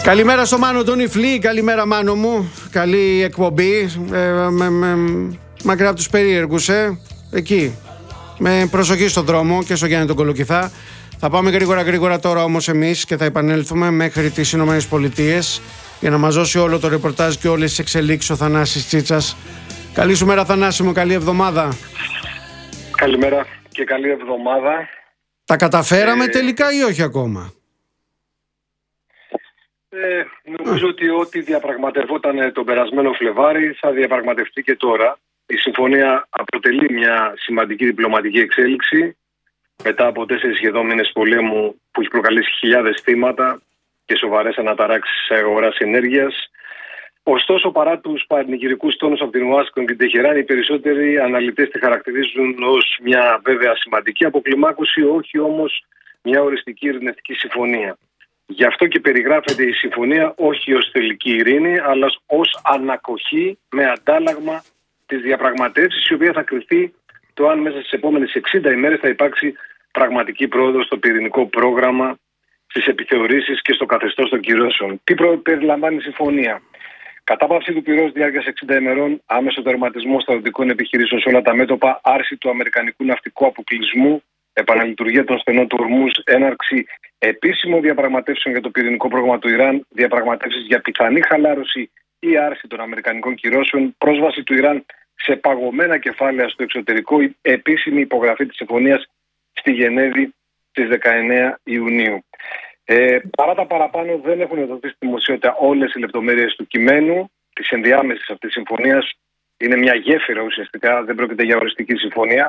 Καλημέρα στο Μάνο τον Ιφλή, καλημέρα Μάνο μου, καλή εκπομπή, μακριά από τους περίεργους, εκεί, με προσοχή στον δρόμο και στο Γιάννη τον Κολοκυθά. Θα πάμε γρήγορα τώρα όμως εμείς και θα επανέλθουμε μέχρι τις Ηνωμένες Πολιτείες για να μας δώσει όλο το ρεπορτάζ και όλες τις εξελίξεις ο Θανάσης Τσίτσας. Καλή σου μέρα Θανάση μου, καλή εβδομάδα. Καλημέρα και καλή εβδομάδα. Τα καταφέραμε τελικά ή όχι ακόμα? Νομίζω ότι ό,τι διαπραγματευόταν τον περασμένο Φλεβάρι θα διαπραγματευτεί και τώρα. Η συμφωνία αποτελεί μια σημαντική διπλωματική εξέλιξη μετά από 4 σχεδόν μήνες πολέμου που έχει προκαλέσει χιλιάδες θύματα και σοβαρές αναταράξεις σε αγοράς ενέργειας. Ωστόσο, παρά τους πανηγυρικούς τόνους από την Ουάσιγκτον και την Τεχεράνη, οι περισσότεροι αναλυτές τη χαρακτηρίζουν ως μια βέβαια σημαντική αποκλιμάκωση, όχι όμως μια οριστική ειρηνευτική συμφωνία. Γι' αυτό και περιγράφεται η συμφωνία όχι ως τελική ειρήνη, αλλά ως ανακοχή με αντάλλαγμα της διαπραγματεύσης, η οποία θα κριθεί το αν μέσα στις επόμενες 60 ημέρες θα υπάρξει πραγματική πρόοδος στο πυρηνικό πρόγραμμα, στις επιθεωρήσεις και στο καθεστώς των κυρώσεων. Τι περιλαμβάνει η συμφωνία? Κατάπαυση του πυρός διάρκειας 60 ημερών, άμεσο τερματισμό στρατιωτικών επιχειρήσεων σε όλα τα μέτωπα, άρση του αμερικανικού ναυτικού αποκλεισμού, επαναλειτουργία των στενών του Ορμούζ, έναρξη επίσημων διαπραγματεύσεων για το πυρηνικό πρόγραμμα του Ιράν, διαπραγματεύσεις για πιθανή χαλάρωση ή άρση των αμερικανικών κυρώσεων, πρόσβαση του Ιράν σε παγωμένα κεφάλαια στο εξωτερικό, επίσημη υπογραφή της συμφωνίας στη Γενέβη στις 19 Ιουνίου. Παρά τα παραπάνω, δεν έχουν δοθεί στη δημοσιότητα όλες οι λεπτομέρειες του κειμένου της ενδιάμεσης αυτής της συμφωνίας. Είναι μια γέφυρα ουσιαστικά, δεν πρόκειται για οριστική συμφωνία.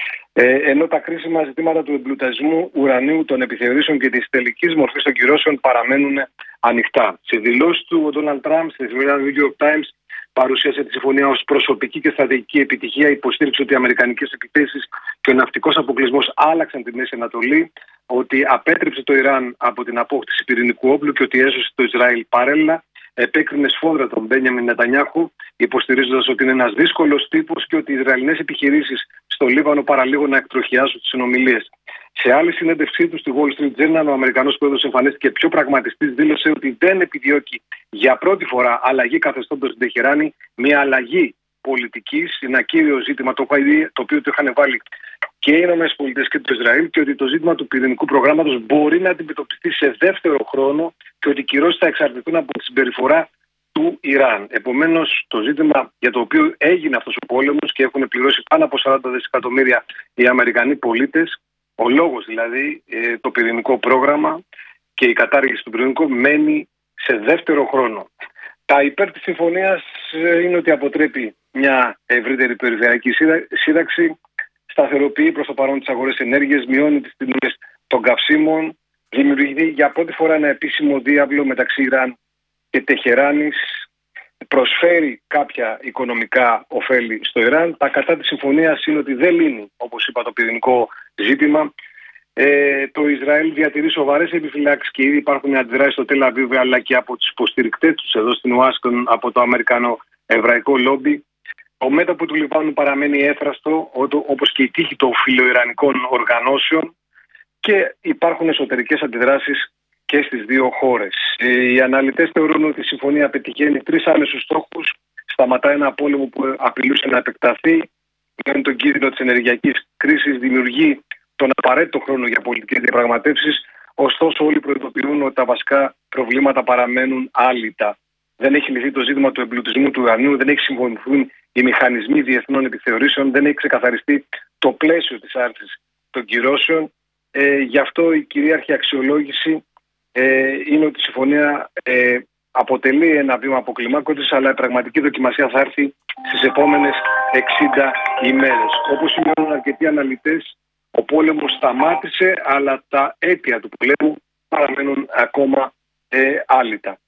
Ενώ τα κρίσιμα ζητήματα του εμπλουτισμού ουρανίου, των επιθεωρήσεων και της τελικής μορφής των κυρώσεων παραμένουν ανοιχτά. Σε δηλώσεις του, ο Ντόναλντ Τραμπ στη εφημερίδα New York Times παρουσίασε τη συμφωνία ως προσωπική και στρατηγική επιτυχία, υποστήριξε ότι οι αμερικανικές επιθέσεις και ο ναυτικός αποκλεισμός άλλαξαν τη Μέση Ανατολή, ότι απέτρεψε το Ιράν από την απόκτηση πυρηνικού όπλου και ότι έσωσε το Ισραήλ παράλληλα. Επέκρινε σφόδρα τον Μπένιαμιν Νετανιάχου, υποστηρίζοντας ότι είναι ένας δύσκολος τύπος και ότι οι Ισραηλινές επιχειρήσεις στο Λίβανο παραλίγο να εκτροχιάσουν τις συνομιλίες. Σε άλλη συνέντευξή του στη Wall Street Journal, ο Αμερικανός πρόεδρος εμφανίστηκε πιο πραγματιστής, δήλωσε ότι δεν επιδιώκει για πρώτη φορά αλλαγή καθεστώτος στην Τεχεράνη, μια αλλαγή πολιτικής, ένα κύριο ζήτημα το οποίο το είχαν βάλει και οι ΗΠΑ και το Ισραήλ, και ότι το ζήτημα του πυρηνικού προγράμματος μπορεί να αντιμετωπιστεί σε δεύτερο χρόνο και ότι οι κυρώσεις θα εξαρτηθούν από τη συμπεριφορά του Ιράν. Επομένως, το ζήτημα για το οποίο έγινε αυτός ο πόλεμος και έχουν πληρώσει πάνω από 40 δισεκατομμύρια οι Αμερικανοί πολίτες, ο λόγος δηλαδή, το πυρηνικό πρόγραμμα και η κατάργηση του πυρηνικού μένει σε δεύτερο χρόνο. Τα υπέρ της συμφωνίας είναι ότι αποτρέπει μια ευρύτερη περιφερειακή σύραξη, σταθεροποιεί προς το παρόν τις αγορές ενέργειας, μειώνει τις τιμές των καυσίμων, δημιουργεί για πρώτη φορά ένα επίσημο διάβλο μεταξύ Ιράν και Τεχεράνης, προσφέρει κάποια οικονομικά ωφέλη στο Ιράν. Τα κατά της συμφωνίας είναι ότι δεν λύνει, όπως είπα, το πυρηνικό ζήτημα. Το Ισραήλ διατηρεί σοβαρές επιφυλάξεις και ήδη υπάρχουν αντιδράσεις στο Τελ Αβίβ αλλά και από τους υποστηρικτές τους εδώ στην Ουάσιγκτον από το αμερικανο-εβραϊκό λόμπι. Το μέτωπο του Λιβάνου παραμένει έθραστο, όπως και η τύχη των φιλοϊρανικών οργανώσεων, και υπάρχουν εσωτερικές αντιδράσεις και στις δύο χώρες. Οι αναλυτές θεωρούν ότι η συμφωνία πετυχαίνει 3 άμεσους στόχους. Σταματά ένα πόλεμο που απειλούσε να επεκταθεί, μειώνει τον κίνδυνο της ενεργειακής κρίσης, δημιουργεί τον απαραίτητο χρόνο για πολιτικές διαπραγματεύσεις. Ωστόσο, όλοι προειδοποιούν ότι τα βασικά προβλήματα παραμένουν άλυτα. Δεν έχει λυθεί το ζήτημα του εμπλουτισμού του ουρανίου, δεν έχει συμφωνηθούν οι μηχανισμοί διεθνών επιθεωρήσεων, δεν έχει ξεκαθαριστεί το πλαίσιο της άρσης των κυρώσεων. Γι' αυτό η κυρίαρχη αξιολόγηση είναι ότι η συμφωνία αποτελεί ένα βήμα αποκλιμάκωσης, αλλά η πραγματική δοκιμασία θα έρθει στις επόμενες 60 ημέρες. Όπως σημειώνουν αρκετοί αναλυτές, ο πόλεμος σταμάτησε, αλλά τα αίτια του πολέμου παραμένουν ακόμα άλυτα.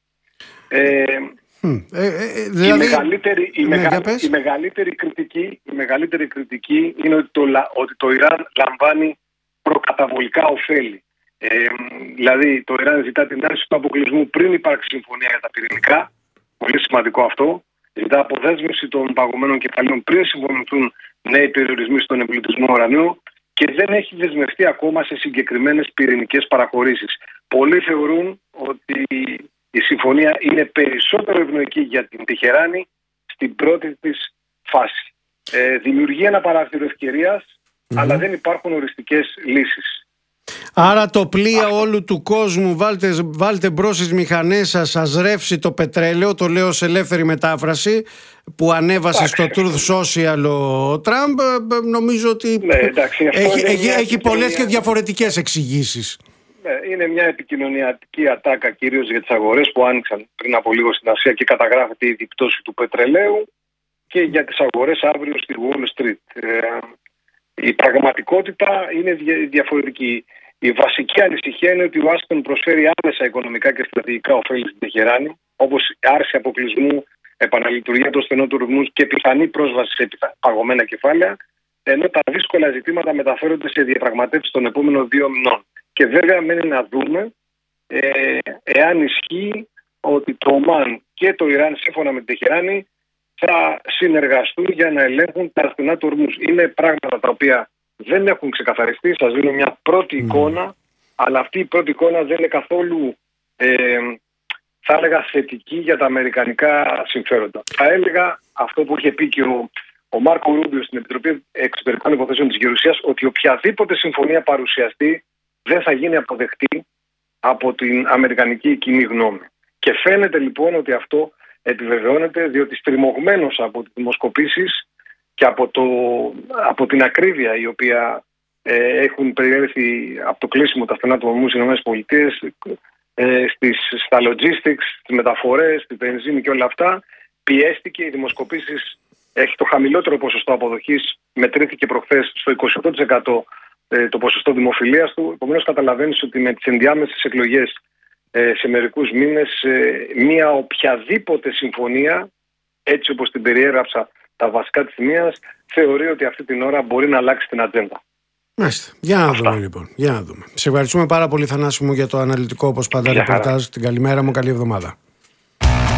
Δηλαδή... η μεγαλύτερη κριτική είναι ότι το Ιράν λαμβάνει προκαταβολικά ωφέλη. Δηλαδή το Ιράν ζητά την άρση του αποκλεισμού πριν υπάρξει συμφωνία για τα πυρηνικά, πολύ σημαντικό αυτό. Ζητά αποδέσμευση των παγωμένων κεφαλαίων πριν συμφωνηθούν νέοι περιορισμοί στον εμπλουτισμό ουρανίου και δεν έχει δεσμευτεί ακόμα σε συγκεκριμένες πυρηνικές παραχωρήσεις. Πολλοί θεωρούν ότι η συμφωνία συμφωνία είναι περισσότερο ευνοϊκή για την Τεχεράνη στην πρώτη της φάση. Δημιουργεί ένα παράθυρο ευκαιρίας, αλλά δεν υπάρχουν οριστικές λύσεις. Άρα το πλοία όλου του κόσμου, βάλτε μπρος στις μηχανές σας, σας ρεύσει το πετρέλαιο, το λέω σε ελεύθερη μετάφραση, που ανέβασε στο Truth Social ο Τραμπ. Νομίζω ότι έχει πολλές και διαφορετικές εξηγήσεις. Είναι μια επικοινωνιακή ατάκα κυρίως για τις αγορές που άνοιξαν πριν από λίγο στην Ασία και καταγράφεται η πτώση του πετρελαίου, και για τις αγορές αύριο στη Wall Street. Η πραγματικότητα είναι διαφορετική. Η βασική ανησυχία είναι ότι η Ουάσιγκτον προσφέρει άμεσα οικονομικά και στρατηγικά ωφέλη στην Τεχεράνη, όπως άρση αποκλεισμού, επαναλειτουργία των στενών του ρυθμού και πιθανή πρόσβαση σε παγωμένα κεφάλαια, ενώ τα δύσκολα ζητήματα μεταφέρονται σε διαπραγματεύσεις των επόμενων 2 μηνών. Και βέβαια μένει να δούμε εάν ισχύει ότι το Ομάν και το Ιράν, σύμφωνα με την Τεχεράνη, θα συνεργαστούν για να ελέγχουν τα στενά του ορμούς. Είναι πράγματα τα οποία δεν έχουν ξεκαθαριστεί. Σας δίνω μια πρώτη εικόνα, αλλά αυτή η πρώτη εικόνα δεν είναι καθόλου, θα έλεγα, θετική για τα αμερικανικά συμφέροντα. Θα έλεγα αυτό που είχε πει και ο Μάρκο Ρούμπιο στην Επιτροπή Εξωτερικών Υποθέσεων της Γερουσίας, ότι οποιαδήποτε συμφωνία παρουσιαστεί δεν θα γίνει αποδεκτή από την αμερικανική κοινή γνώμη. Και φαίνεται λοιπόν ότι αυτό επιβεβαιώνεται, διότι στριμωγμένος από τις δημοσκοπήσεις και από την ακρίβεια η οποία έχουν περιέλθει από το κλείσιμο τα στενά του ορμού στις ΗΠΑ, στα logistics, στις μεταφορές, στη βενζίνη και όλα αυτά, πιέστηκε. Οι δημοσκοπήσεις έχει το χαμηλότερο ποσοστό αποδοχής, μετρήθηκε προχθές στο 28% το ποσοστό δημοφιλίας του. Επομένως καταλαβαίνεις ότι με τις ενδιάμεσες εκλογές σε μερικούς μήνες, μία οποιαδήποτε συμφωνία, έτσι όπως την περιέγραψα τα βασικά της σημείας, θεωρεί ότι αυτή την ώρα μπορεί να αλλάξει την ατζέντα. Μάλιστα. Για να δούμε λοιπόν. Για να δούμε. Σε ευχαριστούμε πάρα πολύ, Θανάση μου, για το αναλυτικό, όπως πάντα, ρεπορτάζ. Την καλημέρα μου, καλή εβδομάδα.